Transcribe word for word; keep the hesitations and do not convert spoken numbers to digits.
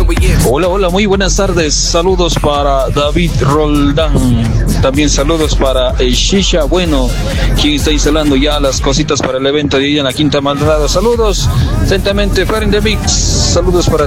Hola, hola, muy buenas tardes. Saludos para David Roldán. También saludos para el Shisha Bueno, quien está instalando ya las cositas para el evento de ella en la Quinta Maldonado. Saludos, atentamente, Faren de Mix. Saludos para